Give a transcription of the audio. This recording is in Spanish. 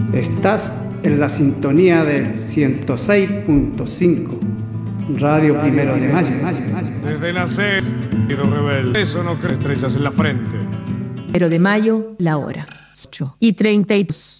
Estás en la sintonía del 106.5, Radio Primero de Mayo. Desde la sed, quiero rebelde. Eso no cree estrellas en la frente. Primero de Mayo, la hora. 8:32.